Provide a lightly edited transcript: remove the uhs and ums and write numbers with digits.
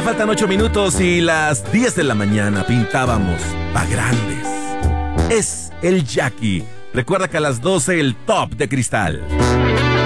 faltan 8 minutos y las 10 de la mañana pintábamos pa' grandes. Es el Jackie. Recuerda que a las 12 el top de Cristal.